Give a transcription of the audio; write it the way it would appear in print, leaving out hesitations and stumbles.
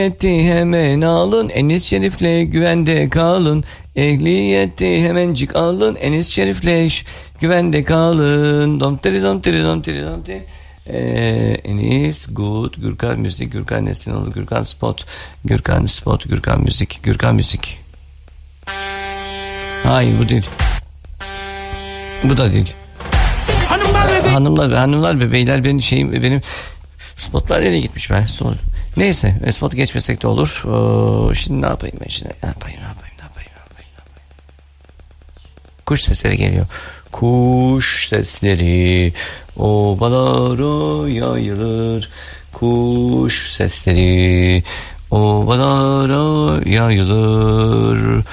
Ehliyeti hemen alın, Enis Şerif'le güvende kalın. Ehliyeti hemencik alın, Enis Şerif'le güvende kalın. Domtiri domtiri domtiri domtiri. Enis, Good, Gürkan Müzik, Gürkan Nesinoğlu, Gürkan Spot, Gürkan Spot, Gürkan Müzik, Gürkan Müzik. Hayır, bu değil. Bu da değil. Hanımlar ve beyler, benim spotlar nereye gitmiş be? Neyse, spot geçmesek de olur. Şimdi ne yapayım ben şimdi? Ne yapayım? Kuş sesleri geliyor. Kuş sesleri ovalara yayılır. Kuş sesleri ovalara yayılır.